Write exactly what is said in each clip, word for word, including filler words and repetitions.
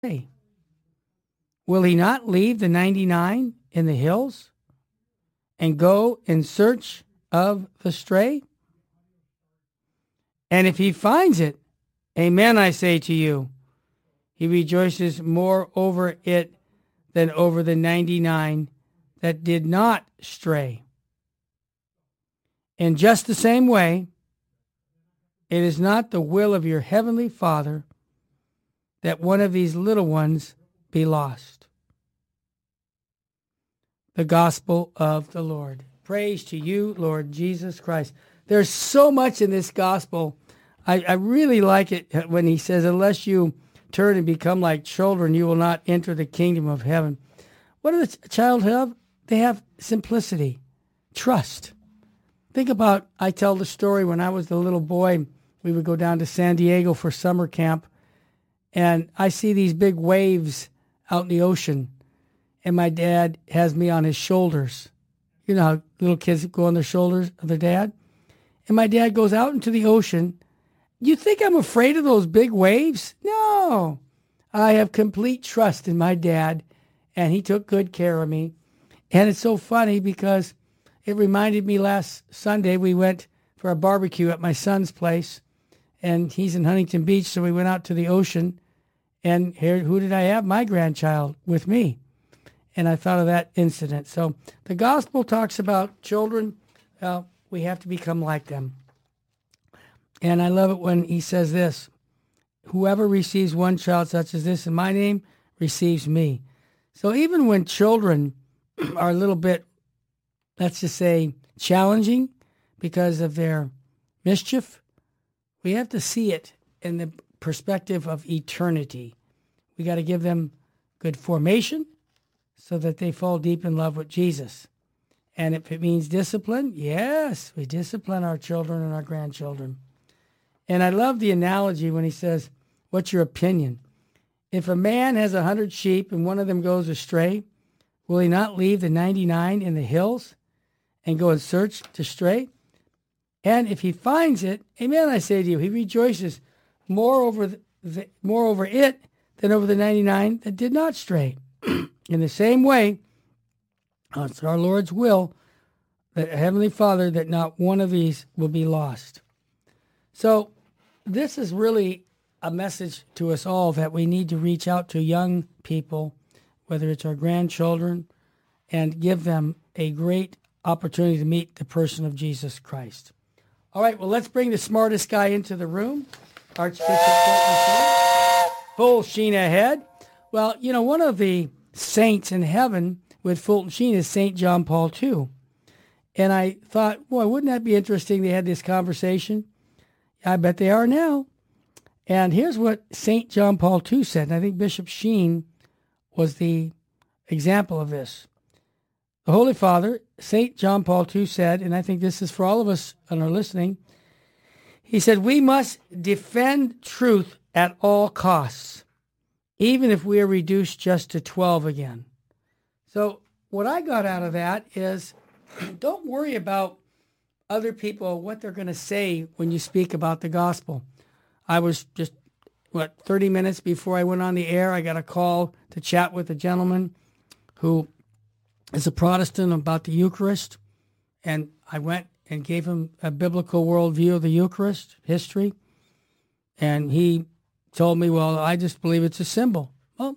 Hey, will he not leave the ninety-nine in the hills and go in search of the stray? And if he finds it, amen, I say to you, he rejoices more over it than over the ninety-nine that did not stray. In just the same way, it is not the will of your heavenly Father that one of these little ones be lost. The gospel of the Lord. Praise to you, Lord Jesus Christ. There's so much in this gospel. I, I really like it when he says, unless you turn and become like children, you will not enter the kingdom of heaven. What does a child have? They have simplicity, trust. Think about, I tell the story when I was a little boy, we would go down to San Diego for summer camp, and I see these big waves out in the ocean, and my dad has me on his shoulders. You know how little kids go on their shoulders of their dad? And my dad goes out into the ocean. You think I'm afraid of those big waves? No. I have complete trust in my dad, and he took good care of me. And it's so funny because it reminded me last Sunday we went for a barbecue at my son's place, and he's in Huntington Beach, so we went out to the ocean, and here, who did I have? My grandchild with me. And I thought of that incident. So the gospel talks about children. Uh, we have to become like them. And I love it when he says this, whoever receives one child such as this in my name receives me. So even when children are a little bit, let's just say, challenging because of their mischief, we have to see it in the perspective of eternity. We got to give them good formation so that they fall deep in love with Jesus. And if it means discipline, yes, we discipline our children and our grandchildren. And I love the analogy when he says, what's your opinion? If a man has a hundred sheep and one of them goes astray, will he not leave the ninety-nine in the hills and go in search to stray? And if he finds it, amen, I say to you, he rejoices more over the, the, more over it than over the ninety-nine that did not stray. In the same way, it's our Lord's will, that Heavenly Father, that not one of these will be lost. So this is really a message to us all that we need to reach out to young people, whether it's our grandchildren, and give them a great opportunity to meet the person of Jesus Christ. All right, well, let's bring the smartest guy into the room, Archbishop Fulton Sheen. Full Sheen ahead. Well, you know, one of the saints in heaven with Fulton Sheen is Saint John Paul the Second. And I thought, boy, wouldn't that be interesting? They had this conversation. I bet they are now. And here's what Saint John Paul the Second said. And I think Bishop Sheen was the example of this. The Holy Father, Saint John Paul the Second said, and I think this is for all of us that are listening, he said, we must defend truth at all costs, even if we are reduced just to twelve again. So what I got out of that is don't worry about other people, what they're going to say when you speak about the gospel. I was just, what, thirty minutes before I went on the air, I got a call to chat with a gentleman who is a Protestant about the Eucharist. And I went and gave him a biblical worldview of the Eucharist, history. And he told me, well, I just believe it's a symbol. Well,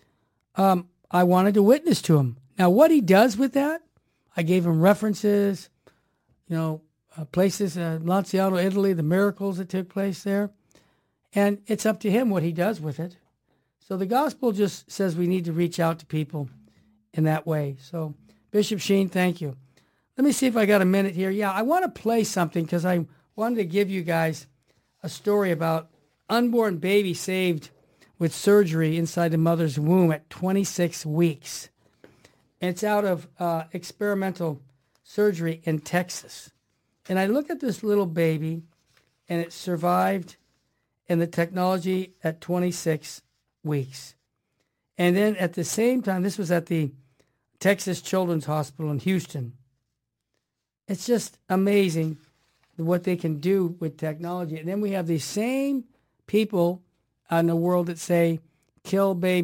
um, I wanted to witness to him. Now, what he does with that, I gave him references, you know, uh, places, uh, Lanciano, Italy, the miracles that took place there. And it's up to him what he does with it. So the gospel just says we need to reach out to people in that way. So, Bishop Sheen, thank you. Let me see if I got a minute here. Yeah, I want to play something because I wanted to give you guys a story about unborn baby saved with surgery inside the mother's womb at twenty-six weeks. And it's out of uh, experimental surgery in Texas. And I look at this little baby, and it survived in the technology at twenty-six weeks. And then at the same time, this was at the Texas Children's Hospital in Houston. It's just amazing what they can do with technology. And then we have these same people in the world that say kill babies.